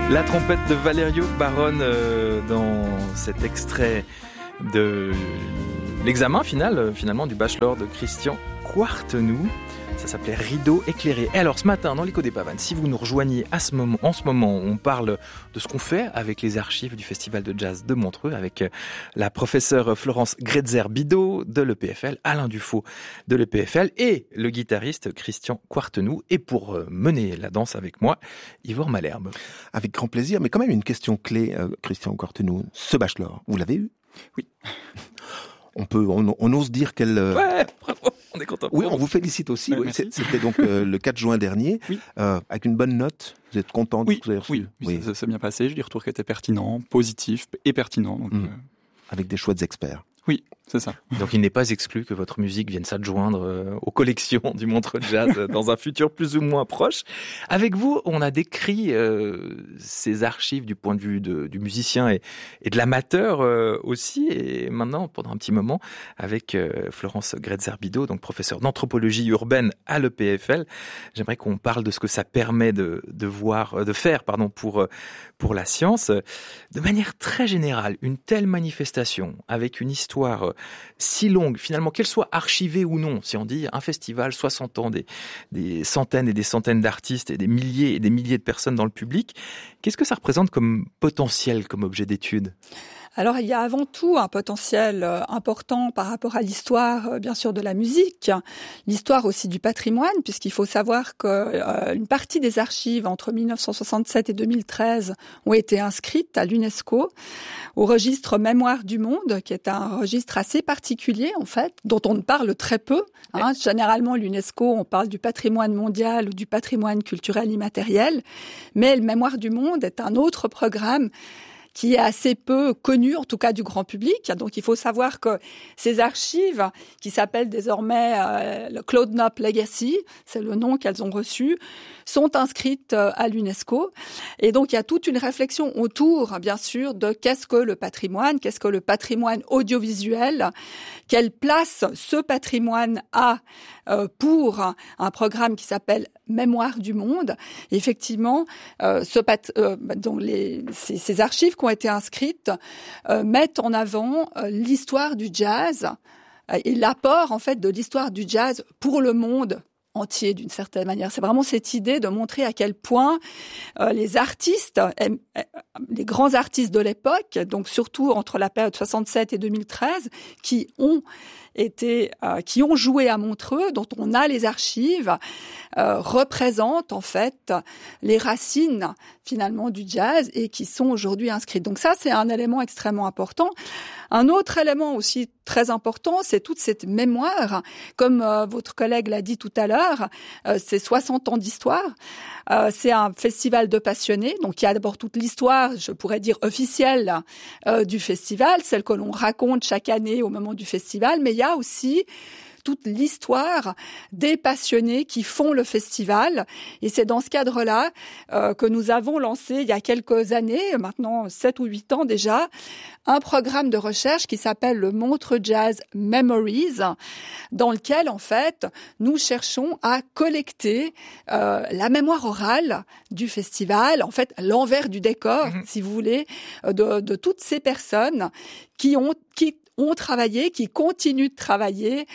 La trompette de Valerio Barone dans cet extrait de l'examen finalement du bachelor de Christian Quartenou. Ça s'appelait Rideau éclairé. Et alors ce matin dans l'Écho des Pavanes, si vous nous rejoignez en ce moment, on parle de ce qu'on fait avec les archives du Festival de Jazz de Montreux, avec la professeure Florence Gretzer-Bidot de l'EPFL, Alain Dufault de l'EPFL et le guitariste Christian Quartenou. Et pour mener la danse avec moi, Yvor Malherbe. Avec grand plaisir, mais quand même une question clé, Christian Quartenou. Ce bachelor, vous l'avez eu ? Oui. On ose dire qu'elle... Ouais, bravo, on est content. Oui, on vous félicite aussi. Ouais, oui. merci. C'était donc le 4 juin dernier, oui. Avec une bonne note. Vous êtes content de oui, vous avez reçu. Oui, ça s'est bien passé. J'ai eu des retours qui étaient pertinents, positifs et pertinents. Donc, Avec des chouettes experts. Oui, c'est ça. Donc il n'est pas exclu que votre musique vienne s'adjoindre aux collections du Montreux Jazz dans un futur plus ou moins proche. Avec vous, on a décrit ces archives du point de vue du musicien et de l'amateur aussi. Et maintenant, pendant un petit moment, avec Florence Gretzer-Bidot, donc professeure d'anthropologie urbaine à l'EPFL, j'aimerais qu'on parle de ce que ça permet de faire pour la science. De manière très générale, une telle manifestation avec une histoire si longue, finalement, qu'elle soit archivée ou non, si on dit un festival, 60 ans, des centaines et des centaines d'artistes et des milliers de personnes dans le public, qu'est-ce que ça représente comme potentiel, comme objet d'étude ? Alors, il y a avant tout un potentiel important par rapport à l'histoire, bien sûr, de la musique, l'histoire aussi du patrimoine, puisqu'il faut savoir qu'une partie des archives entre 1967 et 2013 ont été inscrites à l'UNESCO, au registre Mémoire du Monde, qui est un registre assez particulier, en fait, dont on ne parle très peu. Généralement, l'UNESCO, on parle du patrimoine mondial ou du patrimoine culturel immatériel, mais le Mémoire du Monde est un autre programme qui est assez peu connu, en tout cas du grand public. Donc, il faut savoir que ces archives, qui s'appellent désormais le Claude Knopp Legacy, c'est le nom qu'elles ont reçu, sont inscrites à l'UNESCO. Et donc, il y a toute une réflexion autour, bien sûr, de qu'est-ce que le patrimoine audiovisuel, quelle place ce patrimoine a pour un programme qui s'appelle Mémoire du Monde. Et effectivement, ces archives qui ont été inscrites mettent en avant l'histoire du jazz et l'apport en fait de l'histoire du jazz pour le monde entier d'une certaine manière. C'est vraiment cette idée de montrer à quel point les artistes, les grands artistes de l'époque, donc surtout entre la période 67 et 2013, qui ont joué à Montreux, dont on a les archives, représentent en fait les racines finalement du jazz et qui sont aujourd'hui inscrites. Donc ça, c'est un élément extrêmement important. Un autre élément aussi très important, c'est toute cette mémoire. Comme votre collègue l'a dit tout à l'heure, c'est 60 ans d'histoire. C'est un festival de passionnés. Donc il y a d'abord toute l'histoire, je pourrais dire officielle, du festival, celle que l'on raconte chaque année au moment du festival, mais il y a aussi toute l'histoire des passionnés qui font le festival. Et c'est dans ce cadre-là que nous avons lancé il y a quelques années, maintenant 7 ou 8 ans déjà, un programme de recherche qui s'appelle le Montreux Jazz Memories, dans lequel, en fait, nous cherchons à collecter la mémoire orale du festival, en fait, l'envers du décor, si vous voulez, de toutes ces personnes qui ont travaillé, qui continuent de travailler,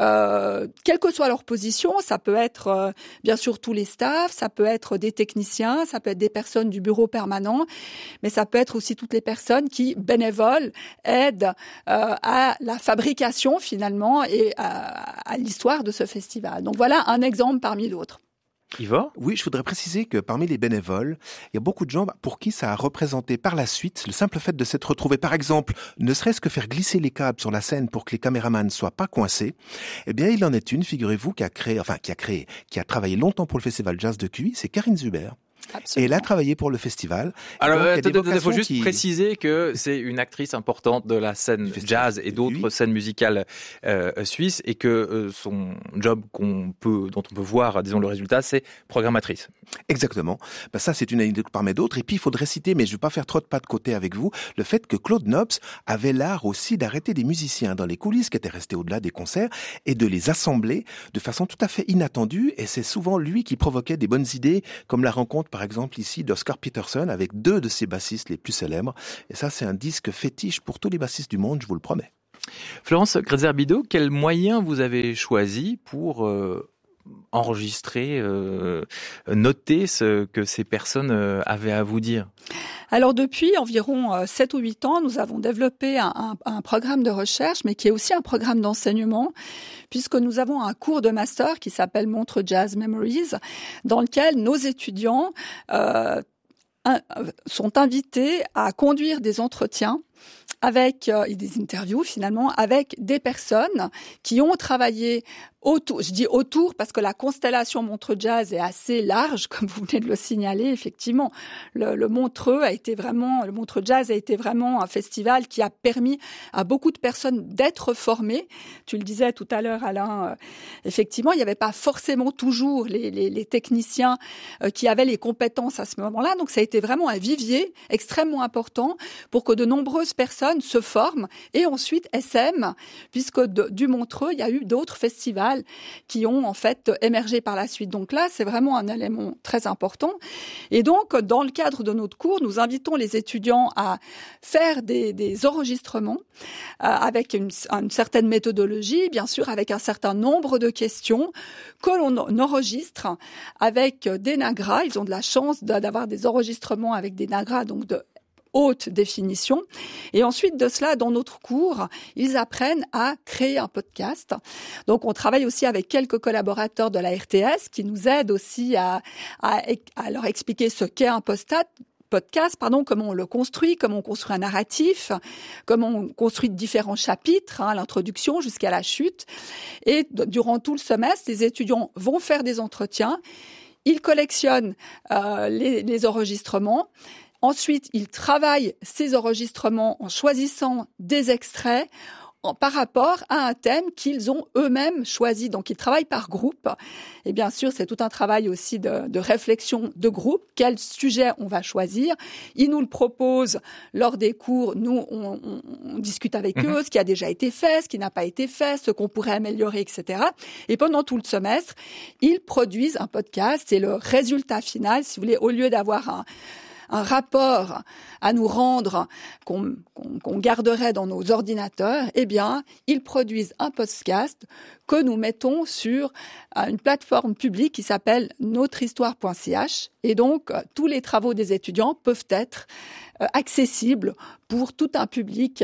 quelle que soit leur position. Ça peut être bien sûr tous les staffs, ça peut être des techniciens, ça peut être des personnes du bureau permanent, mais ça peut être aussi toutes les personnes qui, bénévoles, aident à la fabrication finalement et à l'histoire de ce festival. Donc voilà un exemple parmi d'autres. Yvor ? Oui, je voudrais préciser que parmi les bénévoles, il y a beaucoup de gens pour qui ça a représenté par la suite le simple fait de s'être retrouvés. Par exemple, ne serait-ce que faire glisser les câbles sur la scène pour que les caméramans ne soient pas coincés. Eh bien, il en est une, figurez-vous, qui a travaillé longtemps pour le Festival Jazz de Cuy, c'est Karine Zuber. Absolument. Et elle a travaillé pour le festival. Alors, il faut juste préciser que c'est une actrice importante de la scène jazz et d'autres scènes musicales suisses, et que son job dont on peut voir, disons, le résultat, c'est programmatrice. Exactement. Ça, c'est une anecdote parmi d'autres. Et puis, il faudrait citer, mais je ne vais pas faire trop de pas de côté avec vous, le fait que Claude Knopp avait l'art aussi d'arrêter des musiciens dans les coulisses qui étaient restés au-delà des concerts et de les assembler de façon tout à fait inattendue. Et c'est souvent lui qui provoquait des bonnes idées, comme la rencontre par exemple ici d'Oscar Peterson avec 2 de ses bassistes les plus célèbres. Et ça, c'est un disque fétiche pour tous les bassistes du monde, je vous le promets. Florence Gretzer-Bideau, quels moyens vous avez choisi pour enregistrer, noter ce que ces personnes avaient à vous dire? Alors depuis environ 7 ou 8 ans, nous avons développé un programme de recherche, mais qui est aussi un programme d'enseignement, puisque nous avons un cours de master qui s'appelle Montreux Jazz Memories, dans lequel nos étudiants sont invités à conduire des entretiens avec des interviews finalement avec des personnes qui ont travaillé autour. Je dis autour parce que la constellation Montreux Jazz est assez large, comme vous venez de le signaler. Effectivement, le Montreux Jazz a été vraiment un festival qui a permis à beaucoup de personnes d'être formées. Tu le disais tout à l'heure, Alain. Effectivement, il n'y avait pas forcément toujours les techniciens qui avaient les compétences à ce moment-là. Donc, ça a été vraiment un vivier extrêmement important pour que de nombreuses personnes se forment et ensuite SM, puisque du Montreux, il y a eu d'autres festivals qui ont en fait émergé par la suite. Donc là, c'est vraiment un élément très important. Et donc, dans le cadre de notre cours, nous invitons les étudiants à faire des enregistrements avec une certaine méthodologie, bien sûr, avec un certain nombre de questions que l'on enregistre avec des NAGRA. Ils ont de la chance d'avoir des enregistrements avec des NAGRA, donc de haute définition. Et ensuite de cela, dans notre cours, ils apprennent à créer un podcast. Donc, on travaille aussi avec quelques collaborateurs de la RTS qui nous aident aussi à leur expliquer ce qu'est un podcast, comment on le construit, comment on construit un narratif, comment on construit différents chapitres, l'introduction jusqu'à la chute. Et durant tout le semestre, les étudiants vont faire des entretiens. Ils collectionnent les enregistrements. Ensuite, ils travaillent ces enregistrements en choisissant des extraits par rapport à un thème qu'ils ont eux-mêmes choisi. Donc, ils travaillent par groupe. Et bien sûr, c'est tout un travail aussi de réflexion de groupe. Quel sujet on va choisir? Ils nous le proposent lors des cours. Nous, on discute avec eux ce qui a déjà été fait, ce qui n'a pas été fait, ce qu'on pourrait améliorer, etc. Et pendant tout le semestre, ils produisent un podcast. C'est le résultat final. Si vous voulez, au lieu d'avoir un rapport à nous rendre qu'on garderait dans nos ordinateurs, eh bien, ils produisent un podcast que nous mettons sur une plateforme publique qui s'appelle notrehistoire.ch. Et donc, tous les travaux des étudiants peuvent être accessibles pour tout un public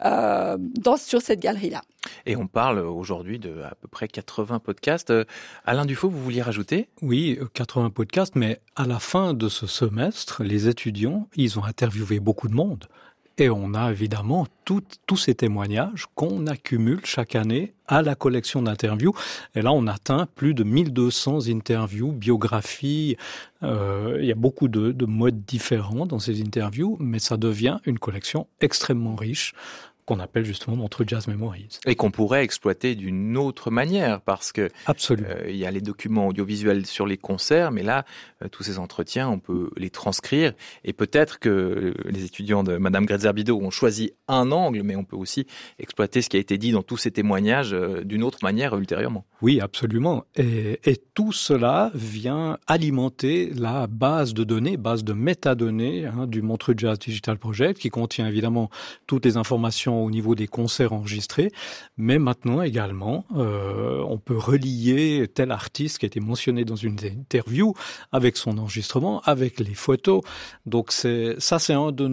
sur cette galerie-là. Et on parle aujourd'hui de à peu près 80 podcasts. Alain Dufaux, vous vouliez rajouter? Oui, 80 podcasts, mais à la fin de ce semestre, les étudiants, ils ont interviewé beaucoup de monde. Et on a évidemment tous ces témoignages qu'on accumule chaque année à la collection d'interviews. Et là, on atteint plus de 1200 interviews, biographies. Il y a beaucoup de modes différents dans ces interviews, mais ça devient une collection extrêmement riche qu'on appelle justement Montreux Jazz Memories. Et qu'on pourrait exploiter d'une autre manière, parce que il y a les documents audiovisuels sur les concerts, mais là, tous ces entretiens, on peut les transcrire. Et peut-être que les étudiants de Madame Gretzer-Bideau ont choisi un angle, mais on peut aussi exploiter ce qui a été dit dans tous ces témoignages d'une autre manière ultérieurement. Oui, absolument. Et tout cela vient alimenter la base de données, base de métadonnées du Montreux Jazz Digital Project, qui contient évidemment toutes les informations au niveau des concerts enregistrés, mais maintenant également, on peut relier tel artiste qui a été mentionné dans une interview avec son enregistrement, avec les photos. Donc c'est un de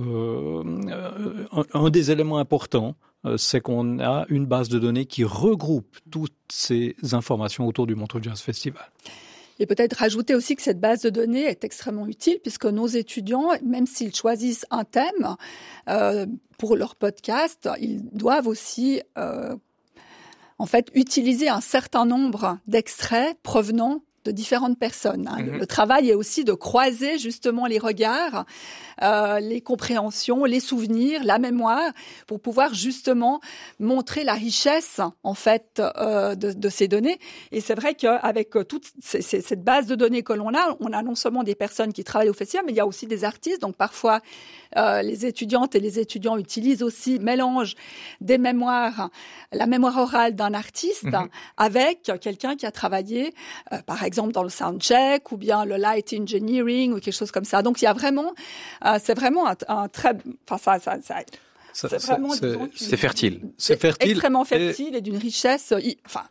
un des éléments importants. C'est qu'on a une base de données qui regroupe toutes ces informations autour du Montreux Jazz Festival. Et peut-être rajouter aussi que cette base de données est extrêmement utile puisque nos étudiants, même s'ils choisissent un thème pour leur podcast, ils doivent aussi utiliser un certain nombre d'extraits provenant de différentes personnes. Le travail est aussi de croiser justement les regards, les compréhensions, les souvenirs, la mémoire, pour pouvoir justement montrer la richesse en fait de ces données. Et c'est vrai qu'avec toute cette base de données que on a non seulement des personnes qui travaillent au festival, mais il y a aussi des artistes. Donc parfois, les étudiantes et les étudiants mélangent des mémoires, la mémoire orale d'un artiste avec quelqu'un qui a travaillé, par exemple dans le soundcheck ou bien le light engineering ou quelque chose comme ça. Donc il y a vraiment, c'est vraiment un très, enfin c'est vraiment, c'est fertile. C'est fertile, extrêmement fertile et d'une richesse,